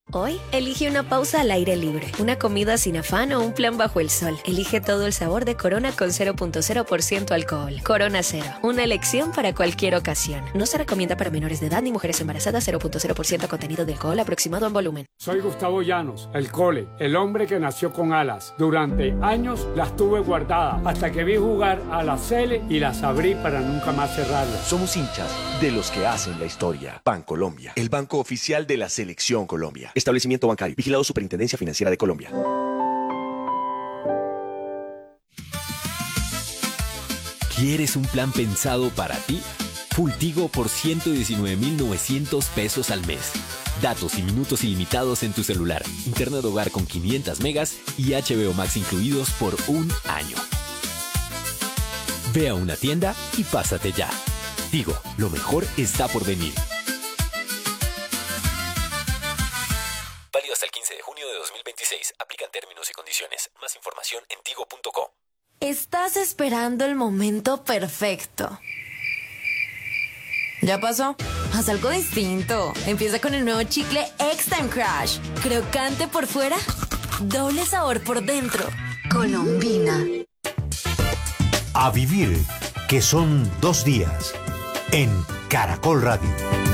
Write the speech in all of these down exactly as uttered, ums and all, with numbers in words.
Hoy, elige una pausa al aire libre, una comida sin afán o un plan bajo el sol. Elige todo el sabor de Corona con cero punto cero por ciento alcohol. Corona Cero, una elección para cualquier ocasión. No se recomienda para menores de edad ni mujeres embarazadas. Cero punto cero por ciento contenido de alcohol aproximado en volumen. Soy Gustavo Llanos, el Cole, el hombre que nació con alas. Durante años las tuve guardadas hasta que vi jugar a la Cele y las abrí para nunca más cerrarlas. Somos hinchas de los que hacen la historia. Bancolombia, el banco oficial de la Selección Colombia. Establecimiento bancario, vigilado Superintendencia Financiera de Colombia. ¿Quieres un plan pensado para ti? Full Tigo por ciento diecinueve mil novecientos pesos al mes. Datos y minutos ilimitados en tu celular. Internet hogar con quinientos megas y H B O Max incluidos por un año. Ve a una tienda y pásate ya. Tigo, lo mejor está por venir. Válido hasta el quince de junio de dos mil veintiséis. Aplican términos y condiciones. Más información en tigo punto co. Estás esperando el momento perfecto. ¿Ya pasó? Haz algo distinto. Empieza con el nuevo chicle X-Time Crush. Crocante por fuera, doble sabor por dentro. Colombina. A vivir, que son dos días. En Caracol Radio.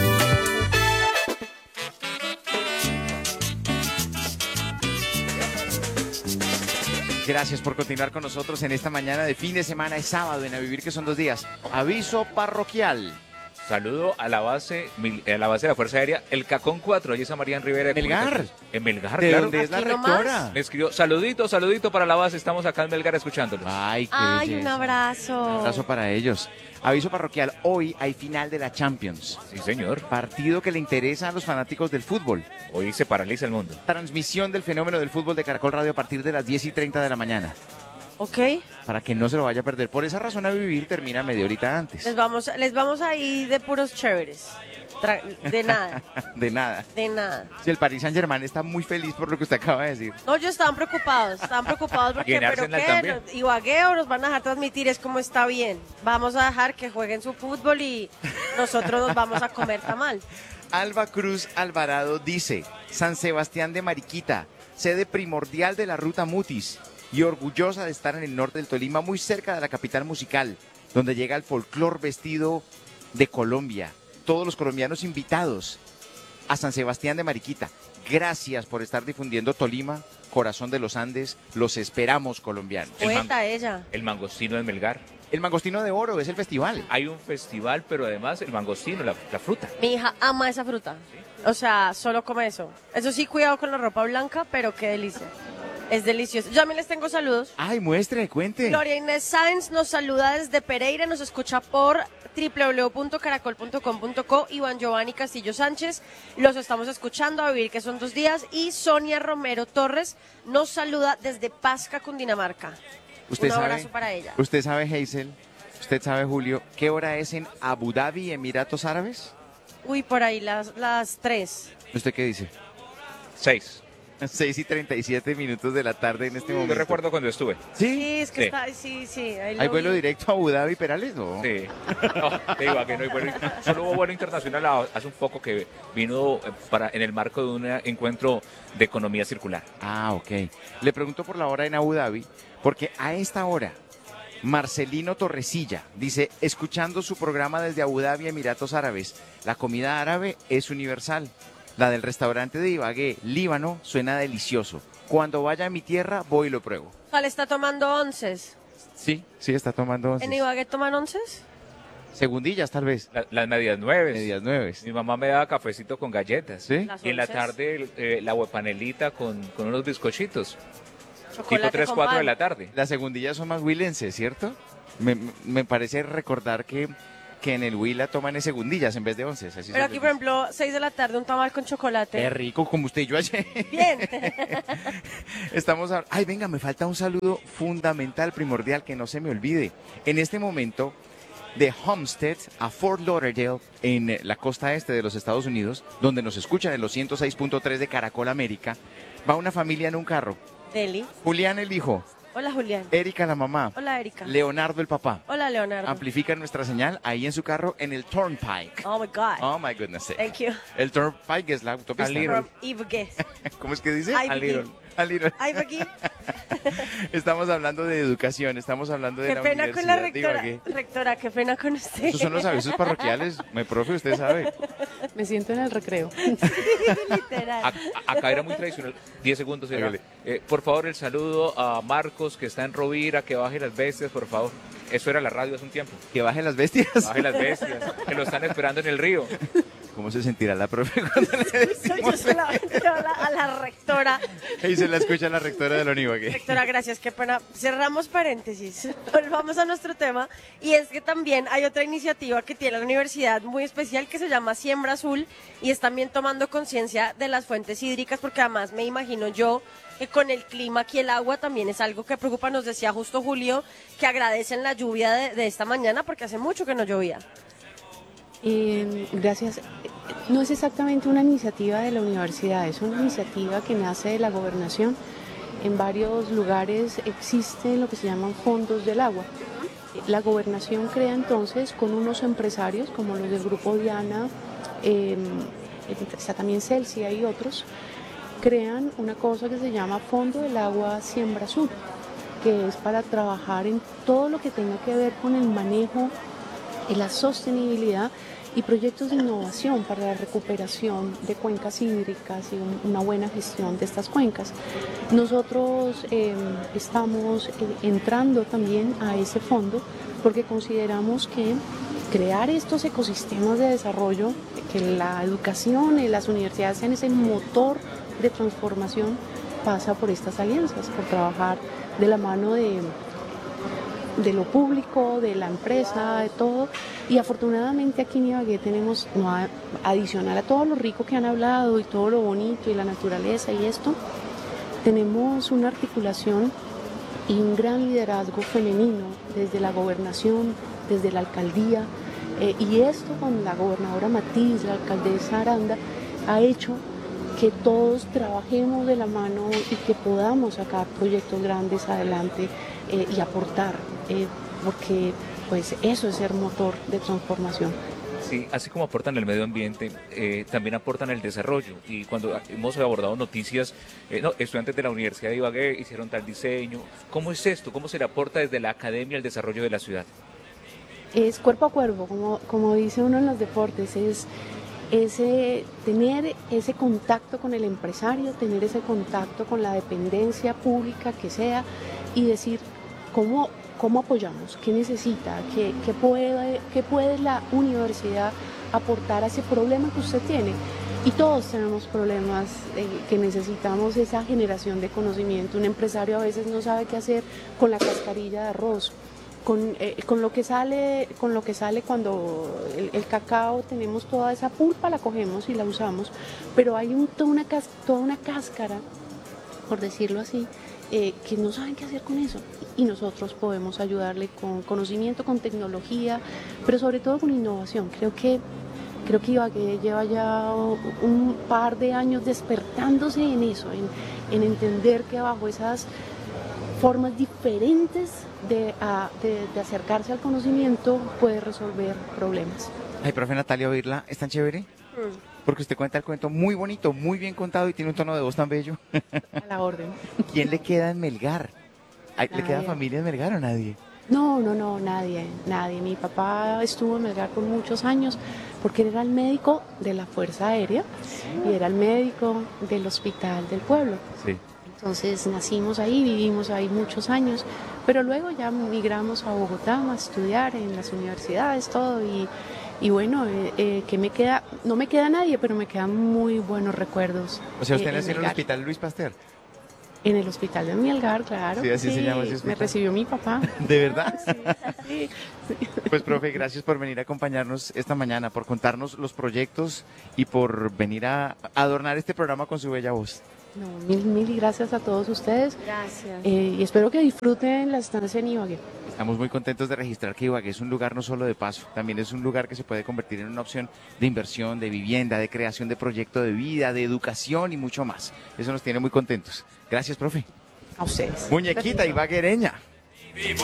Gracias por continuar con nosotros en esta mañana de fin de semana. Es sábado en A Vivir, que son dos días. Aviso parroquial. Saludo a la base a la base de la Fuerza Aérea, el Cacón cuatro, allí está María Rivera. De Melgar. En Melgar, ¿De claro. dónde es la rectora? Me escribió, saludito, saludito para la base, estamos acá en Melgar escuchándolos. Ay, qué Ay, belleza. un abrazo. Un abrazo para ellos. Aviso parroquial, hoy hay final de la Champions. Sí, señor. Partido que le interesa a los fanáticos del fútbol. Hoy se paraliza el mundo. Transmisión del fenómeno del fútbol de Caracol Radio a partir de las diez y treinta de la mañana. Ok. Para que no se lo vaya a perder. Por esa razón, A Vivir termina media horita antes. Les vamos, les vamos a ir de puros chéveres. Tra- de nada, De nada. de nada. Si el Paris Saint Germain está muy feliz por lo que usted acaba de decir. No, ellos estaban preocupados, estaban preocupados Y porque, en pero Arsenal qué, también. No- Ibagué o nos van a dejar transmitir, es como está bien. Vamos a dejar que jueguen su fútbol y nosotros nos vamos a comer tamal. Alba Cruz Alvarado dice, San Sebastián de Mariquita, sede primordial de la ruta Mutis y orgullosa de estar en el norte del Tolima, muy cerca de la capital musical, donde llega el folclor vestido de Colombia. Todos los colombianos invitados a San Sebastián de Mariquita. Gracias por estar difundiendo Tolima, corazón de los Andes. Los esperamos, colombianos. El man- Poeta ella. El mangostino de Melgar. El Mangostino de Oro es el festival. Hay un festival, pero además el mangostino, la, la fruta. Mi hija ama esa fruta. O sea, solo come eso. Eso sí, cuidado con la ropa blanca, pero qué delicia. Es delicioso. Yo también les tengo saludos. Ay, muestre, cuente. Gloria Inés Sáenz nos saluda desde Pereira, nos escucha por doble u doble u doble u punto caracol punto com punto co. Iván Giovanni Castillo Sánchez, los estamos escuchando a vivir que son dos días. Y Sonia Romero Torres nos saluda desde Pasca, Cundinamarca. ¿Usted Un sabe, abrazo para ella. ¿Usted sabe, Hazel? ¿Usted sabe, Julio, qué hora es en Abu Dhabi, Emiratos Árabes? Uy, por ahí las, las tres. ¿Usted qué dice? Seis. seis y treinta y siete minutos de la tarde en este momento. Yo recuerdo cuando estuve. ¿Sí? Sí, es que Sí. está, sí, sí. ahí lo ¿Hay vuelo vi. directo a Abu Dhabi, Perales? No. Sí. No, te digo que no hay vuelo. Solo hubo vuelo internacional a- hace un poco que vino eh, para en el marco de un encuentro de economía circular. Ah, ok. Le pregunto por la hora en Abu Dhabi, porque a esta hora, Marcelino Torresilla dice, escuchando su programa desde Abu Dhabi, Emiratos Árabes, la comida árabe es universal. La del restaurante de Ibagué, Líbano, suena delicioso. Cuando vaya a mi tierra, voy y lo pruebo. ¿Cuál está tomando onces? Sí, sí, está tomando once. ¿En Ibagué toman onces? Segundillas, tal vez. La- las medias nueve. Medias nueve. Mi mamá me daba cafecito con galletas. ¿Sí? Las Y en la onces. tarde eh, la huepanelita con, con unos bizcochitos. Tipo Chocolate tres, con cuatro de pan. la tarde. Las segundillas son más huilenses, ¿cierto? Me, me parece recordar que, que en el Huila toman es segundillas en vez de once. Así se Pero aquí, les por dice. ejemplo, seis de la tarde, un tamal con chocolate. Qué rico, como usted y yo ayer. Bien. Estamos a... Ay, venga, me falta un saludo fundamental, primordial, que no se me olvide. En este momento, de Homestead a Fort Lauderdale, en la costa este de los Estados Unidos, donde nos escuchan en los ciento seis punto tres de Caracol América, va una familia en un carro. Deli. Julián, el hijo, Hola, Julián. Erika, la mamá. Hola, Erika. Leonardo, el papá. Hola, Leonardo. Amplifican nuestra señal ahí en su carro en el Turnpike. Oh, my God. Oh, my goodness. Thank you. El Turnpike es la autopista. From Ibagué. ¿Cómo es que dice? Ibagué. A little. Ibagué. Estamos hablando de educación, estamos hablando de Qué la pena con la Universidad de rectora. Ibagué. Rectora, qué pena con usted. Esos son los avisos parroquiales, me profe, usted sabe. Me siento en el recreo. Literal. A- acá era muy tradicional. diez segundos. Era. Eh, por favor, el saludo a Marcos, que está en Rovira, que baje las bestias, por favor. Eso era la radio hace un tiempo. Que baje las bestias. Baje las bestias, que lo están esperando en el río. ¿Cómo se sentirá la profe cuando le decimos Yo solamente a la, a la rectora. y se la escucha la rectora de la Univague? Rectora, gracias, qué pena. Cerramos paréntesis. Volvamos a nuestro tema. Y es que también hay otra iniciativa que tiene la universidad muy especial que se llama Siembra Azul y es también tomando conciencia de las fuentes hídricas porque además me imagino yo que con el clima aquí el agua también es algo que preocupa. Nos decía justo Julio que agradecen la lluvia de, de esta mañana porque hace mucho que no llovía. Eh, gracias. No es exactamente una iniciativa de la universidad, es una iniciativa que nace de la gobernación. En varios lugares existen lo que se llaman fondos del agua. La gobernación crea entonces con unos empresarios como los del Grupo Diana, eh, está también Celsia y otros, crean una cosa que se llama Fondo del Agua Siembra Azul, que es para trabajar en todo lo que tenga que ver con el manejo y la sostenibilidad y proyectos de innovación para la recuperación de cuencas hídricas y un, una buena gestión de estas cuencas. Nosotros eh, estamos eh, entrando también a ese fondo porque consideramos que crear estos ecosistemas de desarrollo, que la educación y las universidades sean ese motor de transformación, pasa por estas alianzas, por trabajar de la mano de de lo público, de la empresa, de todo. Y afortunadamente aquí en Ibagué tenemos, no, adicional a todo lo rico que han hablado y todo lo bonito y la naturaleza y esto, tenemos una articulación y un gran liderazgo femenino desde la gobernación, desde la alcaldía, eh, y esto con la gobernadora Matiz, la alcaldesa Aranda, ha hecho que todos trabajemos de la mano y que podamos sacar proyectos grandes adelante eh, y aportar, eh, porque pues eso es ser motor de transformación. Sí, así como aportan el medio ambiente, eh, también aportan el desarrollo. Y cuando hemos abordado noticias, eh, no, estudiantes de la Universidad de Ibagué hicieron tal diseño. ¿Cómo es esto? ¿Cómo se le aporta desde la academia al desarrollo de la ciudad? Es cuerpo a cuerpo, como, como dice uno en los deportes, es ese, tener ese contacto con el empresario, tener ese contacto con la dependencia pública que sea y decir cómo, cómo apoyamos, qué necesita, qué, qué, puede, qué puede la universidad aportar a ese problema que usted tiene. Y todos tenemos problemas eh, que necesitamos esa generación de conocimiento. Un empresario a veces no sabe qué hacer con la cascarilla de arroz. Con, eh, con lo que sale con lo que sale cuando el, el cacao tenemos toda esa pulpa, la cogemos y la usamos, pero hay un, toda, una cas, toda una cáscara, por decirlo así, eh, que no saben qué hacer con eso, y nosotros podemos ayudarle con conocimiento, con tecnología, pero sobre todo con innovación. Creo que creo que Ibagué lleva ya un par de años despertándose en eso, en, en entender que bajo esas formas diferentes de, a, de, de acercarse al conocimiento puede resolver problemas. Ay, profe Natalia, oírla, ¿es tan chévere? Mm. Porque usted cuenta el cuento muy bonito, muy bien contado y tiene un tono de voz tan bello. A la orden. ¿Quién le queda en Melgar? ¿Le queda familia en Melgar o nadie? No, no, no, nadie, nadie. Mi papá estuvo en Melgar por muchos años porque él era el médico de la Fuerza Aérea y era el médico del hospital del pueblo. Sí. Entonces nacimos ahí, vivimos ahí muchos años, pero luego ya migramos a Bogotá a estudiar en las universidades, todo, y, y bueno, eh, eh, que me queda, no me queda nadie, pero me quedan muy buenos recuerdos. O sea, ¿usted eh, nació en el Melgar. Hospital Luis Pasteur? En el hospital de Melgar, claro. Sí, así sí, se llama ese hospital. Me recibió mi papá. ¿De verdad? Sí, sí. Pues, profe, gracias por venir a acompañarnos esta mañana, por contarnos los proyectos y por venir a adornar este programa con su bella voz. No, mil, mil gracias a todos ustedes. Gracias. Eh, y espero que disfruten la estancia en Ibagué. Estamos muy contentos de registrar que Ibagué es un lugar no solo de paso, también es un lugar que se puede convertir en una opción de inversión, de vivienda, de creación de proyecto de vida, de educación y mucho más. Eso nos tiene muy contentos. Gracias, profe. A ustedes. Muñequita ibaguereña. Vivo